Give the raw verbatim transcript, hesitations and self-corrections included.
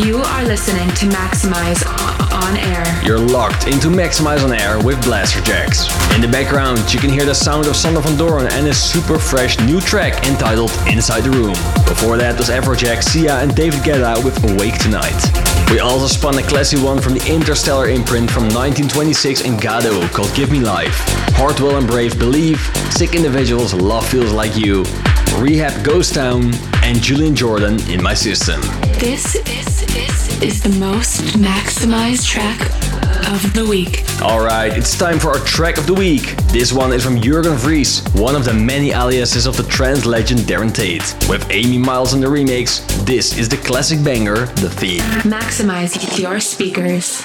You are listening to Maximize on Air. You're locked into Maximize on Air with Blasterjaxx. In the background, you can hear the sound of Sander van Doorn and his super fresh new track entitled Inside the Room. Before that was Afrojack, Sia and David Guetta with Awake Tonight. We also spun a classy one from the Interstellar imprint from nineteen twenty-six in Gado called Give Me Life. Hardwell and Brave Believe, Sick Individuals, Love Feels Like You, Rehab Ghost Town, and Julian Jordan In My System. This, this, this is the most maximized track of the week. Alright, it's time for our track of the week. This one is from Jurgen Vries, one of the many aliases of the trance legend Darren Tate. With Amy Miles on the remix, this is the classic banger, The Theme. Maximize your speakers.